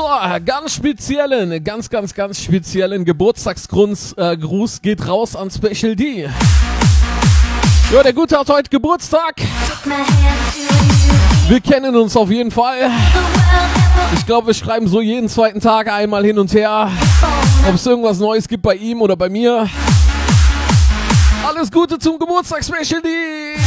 ganz speziellen, ganz speziellen Geburtstagsgruß geht raus an Special D. Ja, der Gute hat heute Geburtstag. Wir kennen uns auf jeden Fall. Ich glaube, wir schreiben so jeden zweiten Tag einmal hin und her, ob es irgendwas Neues gibt bei ihm oder bei mir. Alles Gute zum Geburtstag, Special D.